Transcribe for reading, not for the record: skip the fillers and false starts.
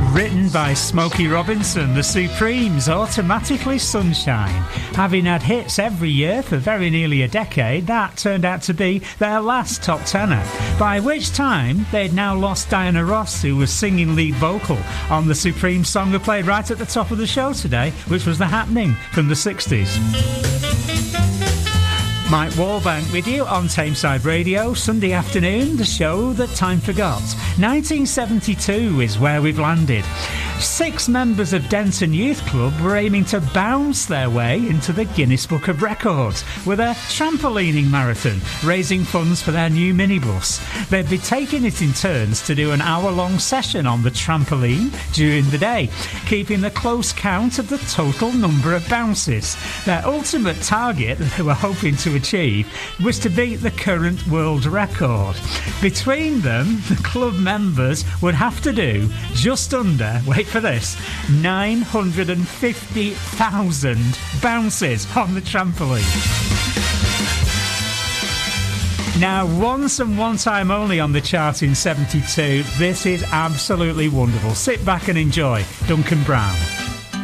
Written by Smokey Robinson, the Supremes, Automatically Sunshine. Having had hits every year for very nearly a decade, that turned out to be their last top tenner, by which time they'd now lost Diana Ross, who was singing lead vocal on the Supremes song we played right at the top of the show today, which was The Happening from the 60s. Mike Wallbank with you on Tameside Radio, Sunday afternoon, the show that time forgot. 1972 is where we've landed. 6 members of Denton Youth Club were aiming to bounce their way into the Guinness Book of Records with a trampolining marathon, raising funds for their new minibus. They'd be taking it in turns to do an hour-long session on the trampoline during the day, keeping a close count of the total number of bounces. Their ultimate target that they were hoping to achieve was to beat the current world record. Between them, the club members would have to do just under, wait for this, 950,000 bounces on the trampoline. Now, once and one time only on the chart in 72, this is absolutely wonderful. Sit back and enjoy Duncan Brown.